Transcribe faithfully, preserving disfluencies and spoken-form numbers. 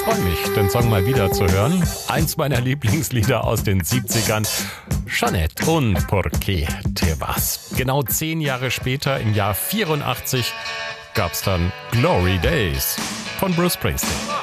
freue mich, den Song mal wieder zu hören. Eins meiner Lieblingslieder aus den siebzigern. Jeanette und Por qué te vas. Genau zehn Jahre später, im Jahr vierundachtzig, gab's dann Glory Days von Bruce Springsteen.